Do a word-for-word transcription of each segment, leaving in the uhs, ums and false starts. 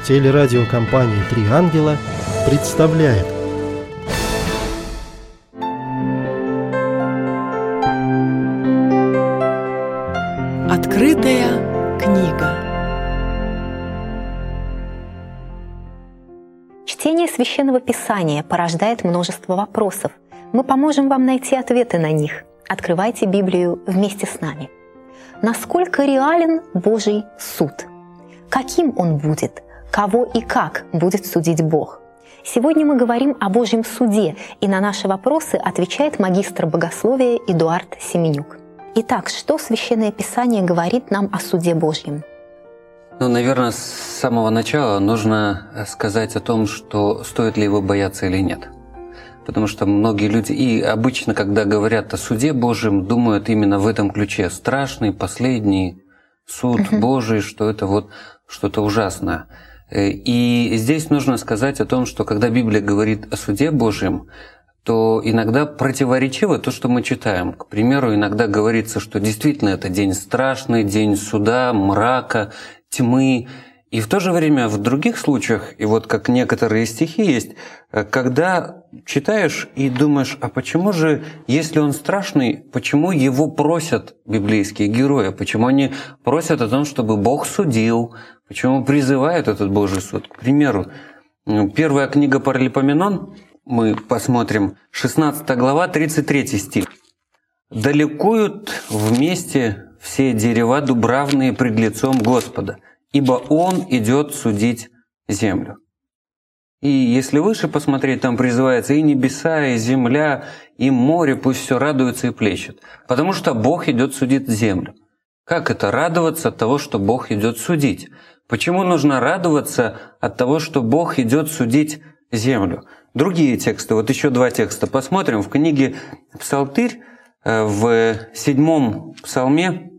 Телерадиокомпания «Три ангела» представляет. Открытая книга. Чтение Священного Писания порождает множество вопросов. Мы поможем вам найти ответы на них. Открывайте Библию вместе с нами. Насколько реален Божий суд? Каким он будет? Кого и как будет судить Бог? Сегодня мы говорим о Божьем суде, и на наши вопросы отвечает магистр богословия Эдуард Семенюк. Итак, что Священное Писание говорит нам о суде Божьем? Ну, наверное, с самого начала нужно сказать о том, что стоит ли его бояться или нет. Потому что многие люди, и обычно, когда говорят о суде Божьем, думают именно в этом ключе. Страшный, последний суд uh-huh. Божий, что это вот что-то ужасное. И здесь нужно сказать о том, что когда Библия говорит о суде Божьем, то иногда противоречиво то, что мы читаем. К примеру, иногда говорится, что действительно это день страшный, день суда, мрака, тьмы. И в то же время в других случаях, и вот как некоторые стихи есть, когда читаешь и думаешь, а почему же, если он страшный, почему его просят библейские герои, почему они просят о том, чтобы Бог судил, почему призывают этот Божий суд? К примеру, первая книга Паралипоменон, мы посмотрим, шестнадцатая глава, тридцать третий стих. «Да ликуют вместе все дерева дубравные пред лицом Господа, ибо Он идет судить землю». И если выше посмотреть, там призывается и небеса, и земля, и море, пусть все радуется и плещет. Потому что Бог идет судить землю. Как это радоваться от того, что Бог идет судить? Почему нужно радоваться от того, что Бог идет судить землю? Другие тексты, вот еще два текста посмотрим. В книге Псалтырь, в седьмом псалме,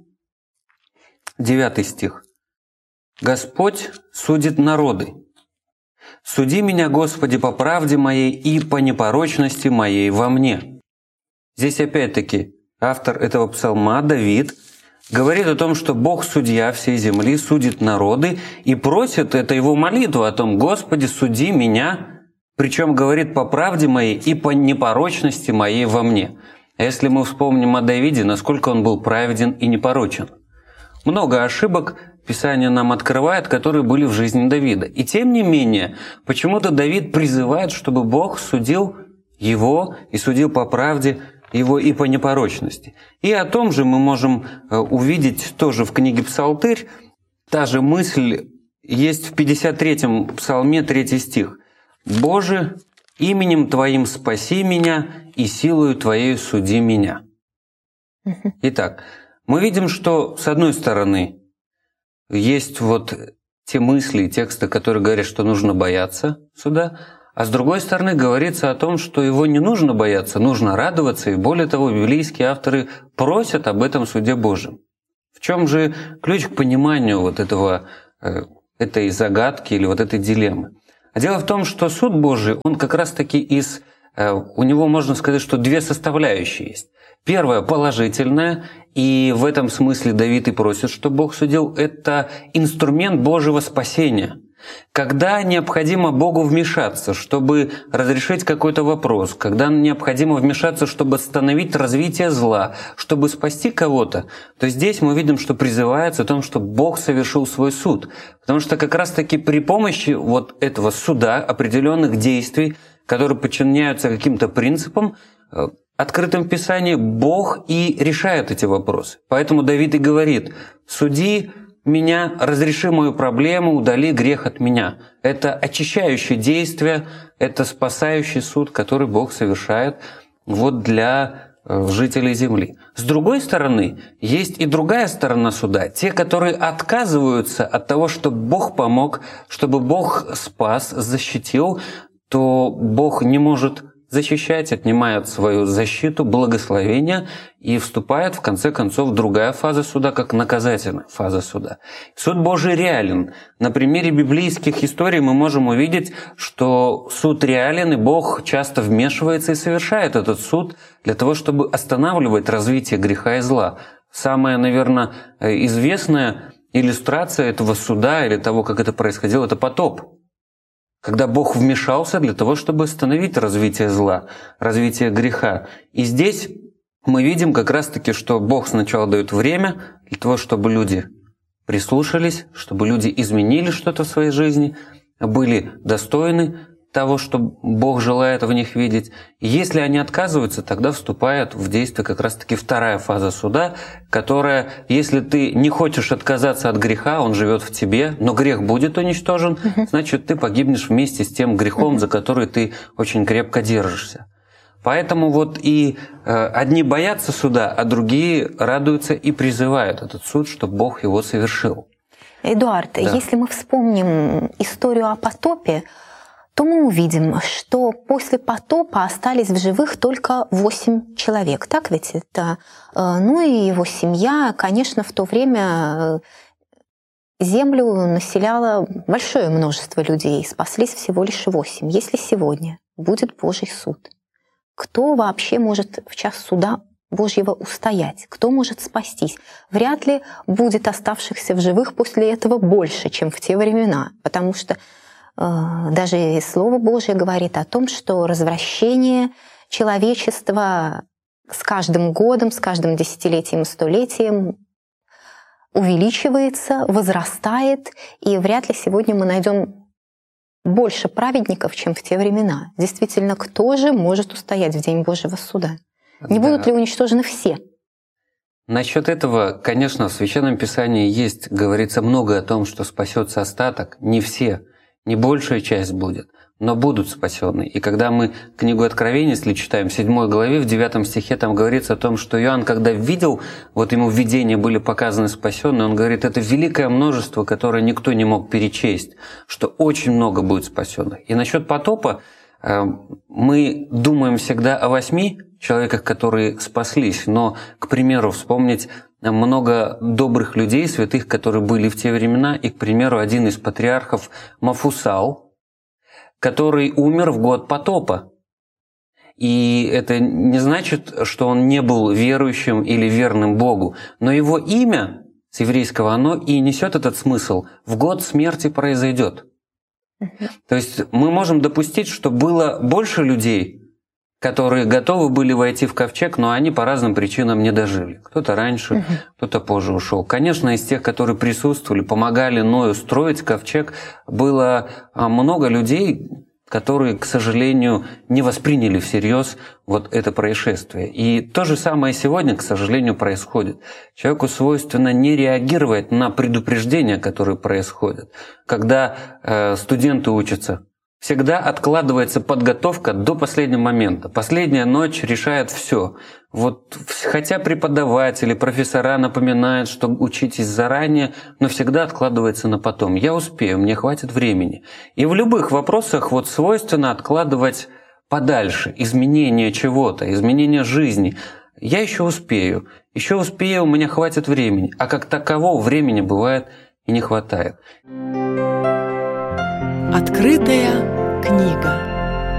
девятый стих. «Господь судит народы. Суди меня, Господи, по правде моей и по непорочности моей во мне». Здесь опять-таки автор этого псалма, Давид, говорит о том, что Бог судья всей земли, судит народы, и просит, это его молитва о том: «Господи, суди меня», причем говорит по правде моей и по непорочности моей во мне. А если мы вспомним о Давиде, насколько он был праведен и непорочен. Много ошибок Писание нам открывает, которые были в жизни Давида. И тем не менее, почему-то Давид призывает, чтобы Бог судил его и судил по правде его и по непорочности. И о том же мы можем увидеть тоже в книге Псалтырь. Та же мысль есть в пятьдесят третьем псалме, третий стих. «Боже, именем Твоим спаси меня, и силою Твоей суди меня». Итак, мы видим, что с одной стороны есть вот те мысли и тексты, которые говорят, что нужно бояться суда, а с другой стороны говорится о том, что его не нужно бояться, нужно радоваться, и более того, библейские авторы просят об этом суде Божьем. В чем же ключ к пониманию вот этого, этой загадки или вот этой дилеммы? А дело в том, что суд Божий, он как раз-таки из... У него можно сказать, что две составляющие есть. Первая положительная, и в этом смысле Давид и просит, чтобы Бог судил, это инструмент Божьего спасения. Когда необходимо Богу вмешаться, чтобы разрешить какой-то вопрос, когда необходимо вмешаться, чтобы остановить развитие зла, чтобы спасти кого-то, то здесь мы видим, что призывается о том, что Бог совершил свой суд. Потому что как раз-таки при помощи вот этого суда, определенных действий, которые подчиняются каким-то принципам, открытом Писании, Бог и решает эти вопросы. Поэтому Давид и говорит: «Суди меня, разреши мою проблему, удали грех от меня». Это очищающее действие, это спасающий суд, который Бог совершает вот для жителей земли. С другой стороны, есть и другая сторона суда. Те, которые отказываются от того, чтобы Бог помог, чтобы Бог спас, защитил, то Бог не может защищать, отнимает свою защиту, благословение и вступает, в конце концов, другая фаза суда, как наказательная фаза суда. Суд Божий реален. На примере библейских историй мы можем увидеть, что суд реален, и Бог часто вмешивается и совершает этот суд для того, чтобы останавливать развитие греха и зла. Самое, наверное, известное иллюстрация этого суда или того, как это происходило, это потоп. Когда Бог вмешался для того, чтобы остановить развитие зла, развитие греха. И здесь мы видим как раз-таки, что Бог сначала дает время для того, чтобы люди прислушались, чтобы люди изменили что-то в своей жизни, были достойны того, что Бог желает в них видеть. И если они отказываются, тогда вступает в действие как раз-таки вторая фаза суда, которая, если ты не хочешь отказаться от греха, он живет в тебе, но грех будет уничтожен, uh-huh. значит, ты погибнешь вместе с тем грехом, uh-huh. за который ты очень крепко держишься. Поэтому вот и э, одни боятся суда, а другие радуются и призывают этот суд, чтобы Бог его совершил. Эдуард, да. Если мы вспомним историю о потопе, то мы увидим, что после потопа остались в живых только восемь человек. Так ведь это? Ну и его семья, конечно, в то время землю населяло большое множество людей. Спаслись всего лишь восемь. Если сегодня будет Божий суд, кто вообще может в час суда Божьего устоять? Кто может спастись? Вряд ли будет оставшихся в живых после этого больше, чем в те времена, потому что даже Слово Божие говорит о том, что развращение человечества с каждым годом, с каждым десятилетием и столетием увеличивается, возрастает, и вряд ли сегодня мы найдем больше праведников, чем в те времена. Действительно, кто же может устоять в день Божьего суда? Не да. будут ли уничтожены все? Насчет этого, конечно, в Священном Писании есть, говорится много о том, что спасется остаток, не все. Не большая часть будет, но будут спасены. И когда мы книгу Откровения, если читаем в седьмой главе, в девятом стихе, там говорится о том, что Иоанн, когда видел, вот ему в видении были показаны спасенные, он говорит, это великое множество, которое никто не мог перечесть, что очень много будет спасенных. И насчет потопа э, мы думаем всегда о восьми человеках, которые спаслись, но, к примеру, вспомнить много добрых людей, святых, которые были в те времена, и, к примеру, один из патриархов Мафусал, который умер в год потопа. И это не значит, что он не был верующим или верным Богу, но его имя с еврейского, оно и несет этот смысл. В год смерти произойдет. То есть мы можем допустить, что было больше людей, которые готовы были войти в ковчег, но они по разным причинам не дожили. Кто-то раньше, uh-huh. кто-то позже ушел. Конечно, из тех, которые присутствовали, помогали Ною строить ковчег, было много людей, которые, к сожалению, не восприняли всерьез вот это происшествие. И то же самое сегодня, к сожалению, происходит. Человеку свойственно не реагировать на предупреждения, которые происходят. Когда э, студенты учатся, всегда откладывается подготовка до последнего момента. Последняя ночь решает все. Вот, хотя преподаватели, профессора напоминают, что учитесь заранее, но всегда откладывается на потом. Я успею, мне хватит времени. И в любых вопросах вот свойственно откладывать подальше изменение чего-то, изменение жизни. Я еще успею, еще успею, у меня хватит времени. А как такового времени бывает и не хватает. Открытая книга.